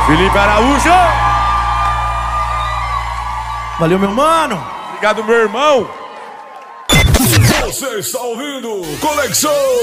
Felipe Araújo! Valeu, meu mano! Obrigado, meu irmão! Você está ouvindo Conexão